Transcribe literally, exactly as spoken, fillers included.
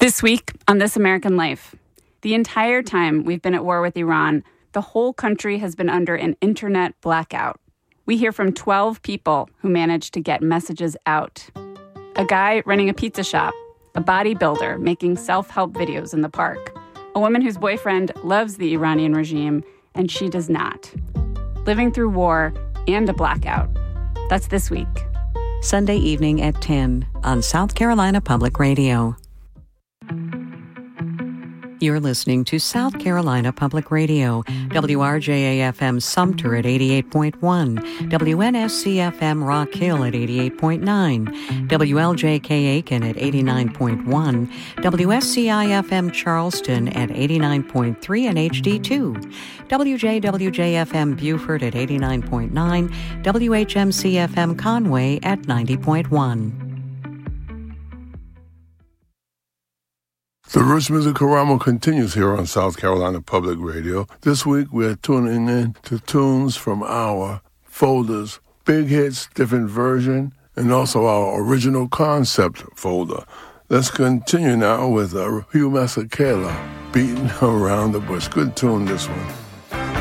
This week on This American Life, the entire time we've been at war with Iran, the whole country has been under an internet blackout. We hear from twelve people who managed to get messages out. A guy running a pizza shop, a bodybuilder making self-help videos in the park, a woman whose boyfriend loves the Iranian regime and she does not. Living through war and a blackout. That's this week. Sunday evening at ten on South Carolina Public Radio. You're listening to South Carolina Public Radio, W R J A F M Sumter at eighty-eight point one, W N S C F M Rock Hill at eighty-eight point nine, W L J K Aiken at eighty-nine point one, W S C I F M Charleston at eighty-nine point three and H D two, W J W J F M Beaufort at eighty-nine point nine, W H M C F M Conway at ninety point one. The Rich Music Karamo continues here on South Carolina Public Radio. This week we're tuning in to tunes from our folders, Big Hits, Different Version, and also our Original Concept folder. Let's continue now with uh, Hugh Masekela, Beating Around the Bush. Good tune, this one.